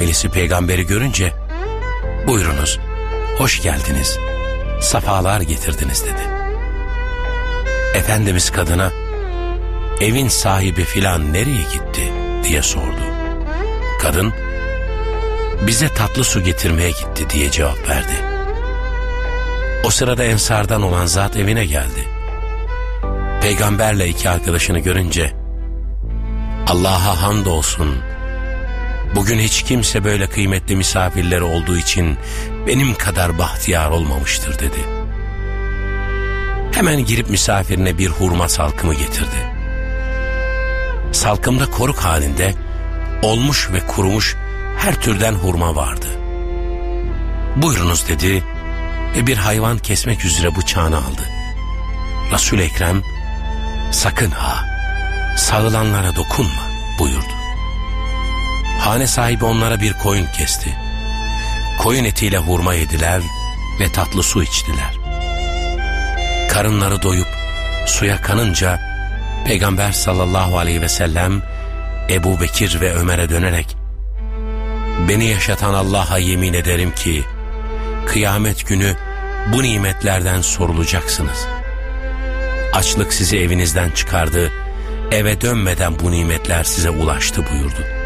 ailesi peygamberi görünce "Buyurunuz, hoş geldiniz, safalar getirdiniz" dedi. Efendimiz kadına "Evin sahibi filan nereye gitti?" diye sordu. Kadın "Bize tatlı su getirmeye gitti" diye cevap verdi. O sırada Ensardan olan zat evine geldi. Peygamberle iki arkadaşını görünce "Allah'a hamdolsun, bugün hiç kimse böyle kıymetli misafirleri olduğu için benim kadar bahtiyar olmamıştır" dedi. Hemen girip misafirine bir hurma salkımı getirdi. Salkımda koruk halinde olmuş ve kurumuş her türden hurma vardı. "Buyurunuz" dedi ve bir hayvan kesmek üzere bıçağını aldı. Resul-i Ekrem "Sakın ha, sağılanlara dokunma" buyurdu. Hane sahibi onlara bir koyun kesti. Koyun etiyle hurma yediler ve tatlı su içtiler. Karınları doyup suya kanınca Peygamber sallallahu aleyhi ve sellem Ebu Bekir ve Ömer'e dönerek "Beni yaşatan Allah'a yemin ederim ki kıyamet günü bu nimetlerden sorulacaksınız. Açlık sizi evinizden çıkardı, eve dönmeden bu nimetler size ulaştı" buyurdu.